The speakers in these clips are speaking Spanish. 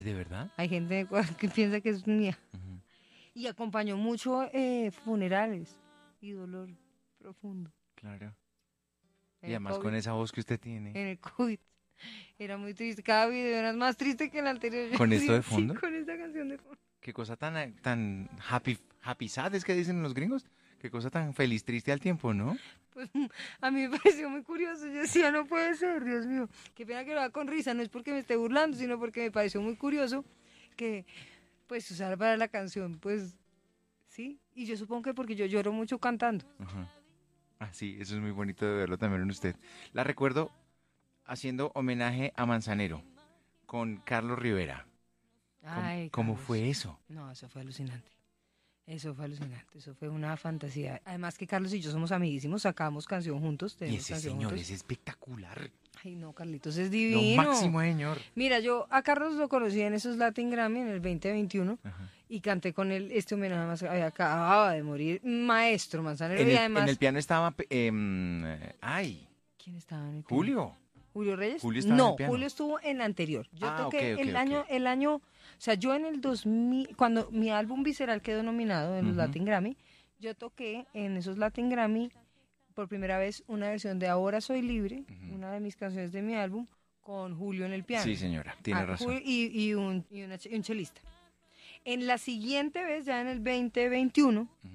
¿De verdad? Hay gente de Ecuador que piensa que es mía. Ujú. Y acompañó mucho funerales y dolor profundo. Claro. Y En el además COVID. con esa voz que usted tiene. En el COVID. Era muy triste. Cada video era más triste que el anterior. Yo ¿Con esto decía, de sí, fondo? con esta canción de fondo. Qué cosa tan happy sad es que dicen los gringos. Qué cosa tan feliz, triste al tiempo, ¿no? Pues a mí me pareció muy curioso. Yo decía, no puede ser, Dios mío. Qué pena que lo haga con risa. No es porque me esté burlando, sino porque me pareció muy curioso que, pues, usar para la canción, pues, sí. Y yo supongo que porque yo lloro mucho cantando. Ajá. Ah, sí, eso es muy bonito de verlo también en usted. La recuerdo haciendo homenaje a Manzanero con Carlos Rivera. Ay, ¿Cómo Carlos. fue eso? No, eso fue alucinante. Eso fue alucinante. Eso fue una fantasía. Además que Carlos y yo somos amiguísimos, sacamos canción juntos, Y tenemos ese canción señor juntos. es espectacular. Ay, no, Carlitos es Lo divino. máximo, señor. Mira, yo a Carlos lo conocí en esos Latin Grammy en el 2021 Ajá. y canté con él este homenaje más. Acababa de morir, maestro Manzanero. En Y el además, piano estaba... ay, ¿quién estaba en el piano? Julio. ¿Julio Reyes? Julio estaba en el No, piano. Julio estuvo en la anterior. Yo Ah, ok, toqué ok, ok. o sea, yo en el 2000, cuando mi álbum Visceral quedó nominado en los Ujú. Latin Grammy, yo toqué en esos Latin Grammy por primera vez una versión de Ahora Soy Libre, Ujú. una de mis canciones de mi álbum, con Julio en el piano. Sí, señora, tiene razón. Julio y un chelista. En la siguiente vez, ya en el 2021, Ujú.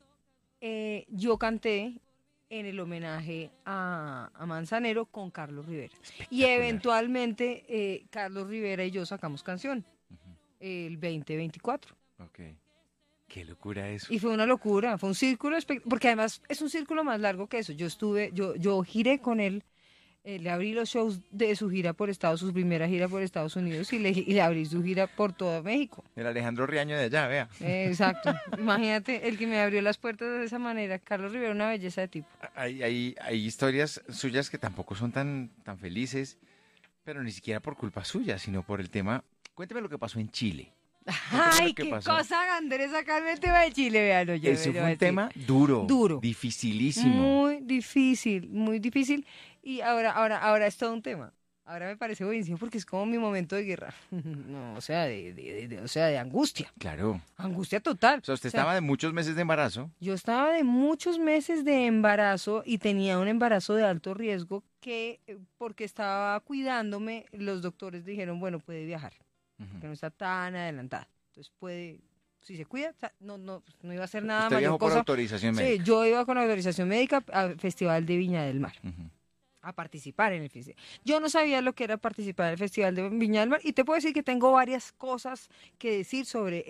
yo canté en el homenaje a Manzanero con Carlos Rivera. Y Espectacular. eventualmente Carlos Rivera y yo sacamos canción Ujú. el 2024. Ok. Qué locura eso. Y fue una locura, fue un círculo, porque además es un círculo más largo que eso. Yo giré con él, le abrí los shows de su primera gira por Estados Unidos y le abrí su gira por todo México. El Alejandro Riaño de allá, vea. Exacto. Imagínate, el que me abrió las puertas de esa manera, Carlos Rivera, una belleza de tipo. Hay historias suyas que tampoco son tan felices, pero ni siquiera por culpa suya, sino por el tema. Cuénteme lo que pasó en Chile. Cuénteme lo Ay, que qué pasó. cosa, Andrés, sacarme el tema de Chile, véanlo, yo Eso le fue voy a un decir. tema duro, Duro, dificilísimo. muy difícil, muy difícil. Y ahora es todo un tema. Ahora me parece buenísimo porque es como mi momento de guerra. No, o sea, o sea, de angustia. Claro. Angustia total. O sea, usted O sea, estaba de muchos meses de embarazo. yo estaba de muchos meses de embarazo y tenía un embarazo de alto riesgo que, porque estaba cuidándome, los doctores dijeron, bueno, puede viajar, Ujú. que no está tan adelantada. Entonces puede, si se cuida, o sea, no iba a hacer nada Usted mayor viajó por cosa. autorización Sí, médica. yo iba con autorización médica al Festival de Viña del Mar Ujú. a participar en el festival. Yo no sabía lo que era participar en el Festival de Viña del Mar y te puedo decir que tengo varias cosas que decir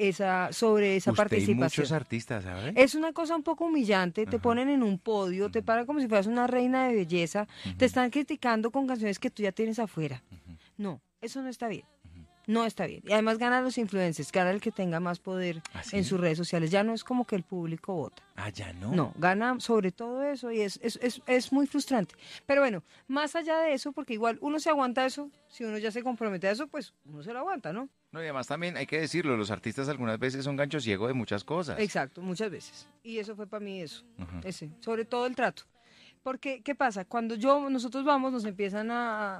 sobre esa Usted y muchos participación. artistas, ¿sabe? Es una cosa un poco humillante, te Ajá. ponen en un podio, te Ujú. paran como si fueras una reina de belleza, te Ujú. están criticando con canciones que tú ya tienes afuera. Ujú. No, eso no está bien. Ujú. No está bien. Y además ganan los influencers, gana el que tenga más poder ¿Ah, en sí? sus redes sociales. Ya no es como que el público vota. Ah, ya no. No, gana sobre todo eso y es muy frustrante. Pero bueno, más allá de eso, porque igual uno se aguanta eso, si uno ya se compromete a eso, pues uno se lo aguanta, ¿no? No, y además también hay que decirlo, los artistas algunas veces son gancho ciego de muchas cosas. Exacto, muchas veces. Y eso fue para mí eso, Ujú. sobre todo el trato. Porque, ¿qué pasa? Cuando nosotros vamos, nos empiezan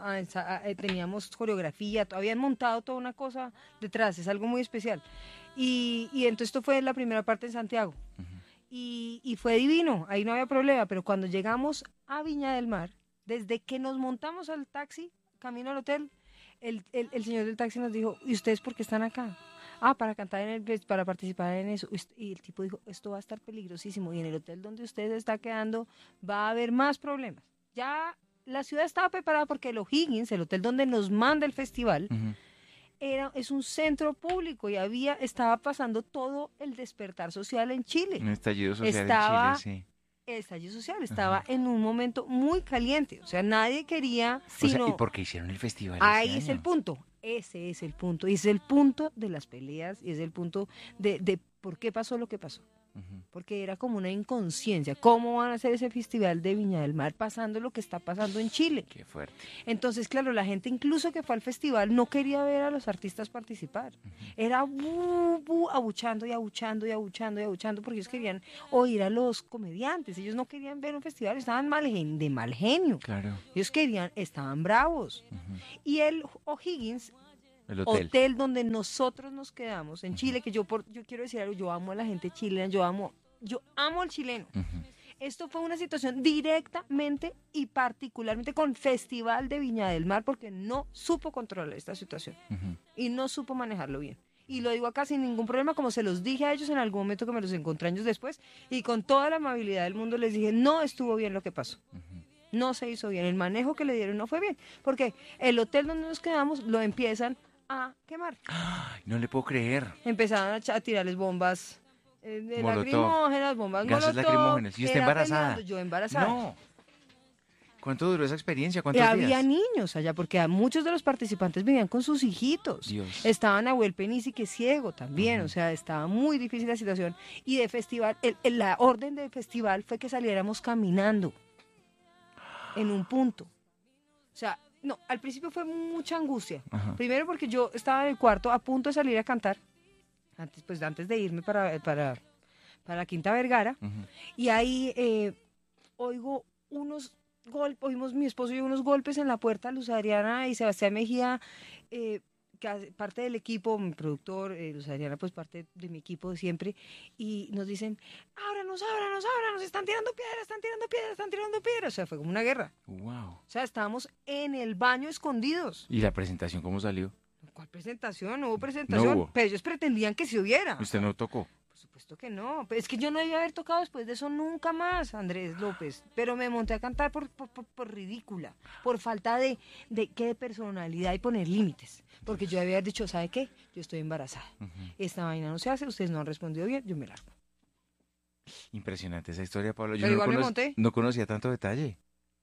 teníamos coreografía, habían montado toda una cosa detrás, es algo muy especial. Y entonces esto fue la primera parte en Santiago. Ujú. Y fue divino, ahí no había problema, pero cuando llegamos a Viña del Mar, desde que nos montamos al taxi, camino al hotel, el señor del taxi nos dijo, ¿y ustedes por qué están acá? Ah, para cantar para participar en eso. Y el tipo dijo, esto va a estar peligrosísimo y en el hotel donde usted se está quedando va a haber más problemas. Ya la ciudad estaba preparada porque el O'Higgins, el hotel donde nos manda el festival, Ujú. es un centro público y estaba pasando todo el despertar social en Chile. Un estallido social en Estaba Chile, sí. el estallido social, Ajá. estaba en un momento muy caliente. O sea, nadie quería, O sea, ¿y sino... por qué hicieron el festival Ahí ese es el año? punto, ese es el punto, y es el punto de las peleas, y es el punto de por qué pasó lo que pasó. Ujú. Porque era como una inconsciencia. ¿Cómo van a hacer ese festival de Viña del Mar pasando lo que está pasando en Chile? Qué fuerte. Entonces, claro, la gente incluso que fue al festival no quería ver a los artistas participar. Era abuchando y abuchando y abuchando y abuchando porque ellos querían oír a los comediantes. Ellos no querían ver un festival, estaban de mal genio. Claro. Ellos estaban bravos. Ujú. Y el O'Higgins El hotel. hotel donde nosotros nos quedamos en Chile, que yo quiero decir algo, yo amo a la gente chilena, yo amo al chileno. Ujú. Esto fue una situación directamente y particularmente con Festival de Viña del Mar, porque no supo controlar esta situación Ujú. y no supo manejarlo bien. Y lo digo acá sin ningún problema, como se los dije a ellos en algún momento que me los encontré años después, y con toda la amabilidad del mundo les dije, no estuvo bien lo que pasó. No se hizo bien, el manejo que le dieron no fue bien, porque el hotel donde nos quedamos lo empiezan a quemar. Ay, no le puedo creer. Empezaron a tirarles bombas de Molotov. lacrimógenas, bombas Gases molotov. lacrimógenos. ¿Y usted era embarazada? peleando, yo embarazada. No. ¿Cuánto duró esa experiencia? ¿Cuántos Había días? niños allá, porque muchos de los participantes vivían con sus hijitos. Dios. Estaban Nahuel Penisi, que es ciego también, Ujú. o sea, estaba muy difícil la situación. Y de festival, la orden del festival fue que saliéramos caminando en un punto. O sea, no, al principio fue mucha angustia. Ajá. Primero porque yo estaba en el cuarto a punto de salir a cantar, antes de irme para la Quinta Vergara, Ujú. y ahí oigo oímos mi esposo y yo unos golpes en la puerta, Luz Adriana y Sebastián Mejía, que hace parte del equipo, mi productor, Luz Adriana, pues parte de mi equipo de siempre, y nos dicen, ábranos, están tirando piedras, o sea, fue como una guerra. Wow. O sea, estábamos en el baño escondidos. ¿Y la presentación cómo salió? ¿Cuál presentación? No hubo presentación, hubo. pero ellos pretendían que se hubiera. ¿Usted no tocó? Por supuesto que no. Pero es que yo no debía haber tocado después de eso nunca más, Andrés López. Pero me monté a cantar por ridícula, por falta de personalidad y poner límites. Porque yo debía haber dicho, ¿sabe qué? Yo estoy embarazada. Ujú. Esta vaina no se hace, ustedes no han respondido bien, yo me largo. Impresionante esa historia, Pablo. Yo Pero no, igual me monté. no conocía tanto detalle.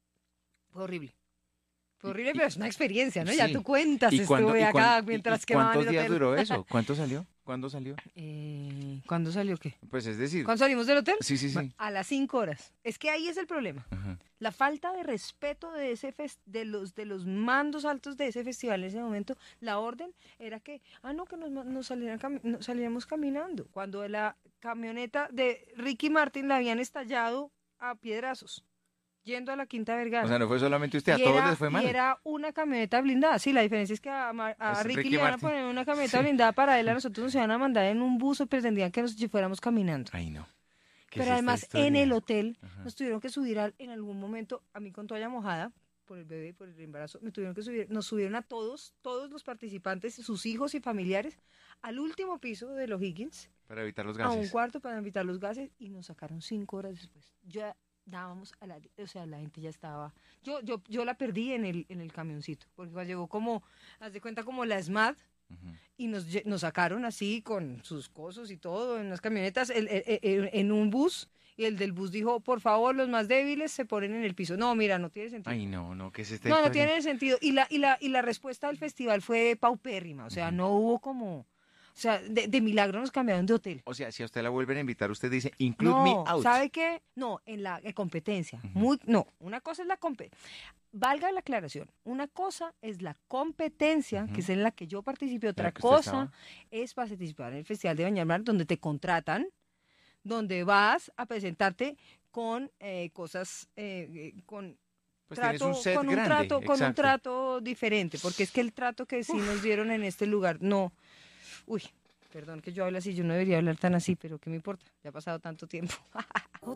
Fue horrible. Fue horrible, pero es una experiencia, ¿no? Ya Sí. tú cuentas, ¿Y cuándo- estuve y acá cuán- mientras y quemaban cuántos el días hotel. duró eso? ¿Cuánto salió? ¿Cuándo salió? ¿Cuándo salió qué? Pues es decir, ¿Cuándo salimos del hotel? sí, sí, sí. A las 5 horas. Es que ahí es el problema. Ajá. La falta de respeto de de los mandos altos de ese festival en ese momento, la orden era que, que nos saliéramos caminando. Cuando la camioneta de Ricky Martin la habían estallado a piedrazos, yendo a la Quinta Vergara. O sea, no fue solamente usted, a Y todos era- les fue mal. Y era una camioneta blindada. Sí, la diferencia es que a Es Ricky Ricky le iban a Martin. poner una camioneta Sí. blindada para él, a nosotros nos iban a mandar en un bus o pretendían que nos fuéramos caminando. Ay, no. ¿Qué es Pero esta además historia? en el hotel Ajá. nos tuvieron que subir en algún momento, a mí con toalla mojada, por el bebé, por el embarazo, nos subieron a todos los participantes, sus hijos y familiares, al último piso de los Higgins, Para evitar los a un gases. cuarto para evitar los gases, y nos sacaron 5 horas después. Ya dábamos o sea, la gente ya estaba, yo la perdí en el camioncito, porque cuando llegó como, haz de cuenta como la SMAD, Ujú. y nos sacaron así con sus cosas y todo en las camionetas en un bus, y el del bus dijo, por favor, los más débiles se ponen en el piso. No, mira, no tiene sentido. Ay, no, ¿qué es esta No historia? tiene sentido. Y la respuesta del festival fue paupérrima, o sea, Ujú. no hubo como, o sea, de milagro nos cambiaron de hotel. O sea, si a usted la vuelven a invitar, usted dice, include me out. ¿sabe qué? No, en la competencia. Ujú. Una cosa es la competencia. Valga la aclaración, una cosa es la competencia, Ujú. que es en la que yo participé, otra que usted cosa estaba. es participar en el Festival de Viña del Mar, donde te contratan, donde vas a presentarte con cosas, con Pues tienes trato, un set con un grande. trato, con un exacto. trato diferente, porque es que el trato que sí nos dieron en este lugar, no, uy, perdón que yo hable así, yo no debería hablar tan así, pero ¿qué me importa? Ya ha pasado tanto tiempo.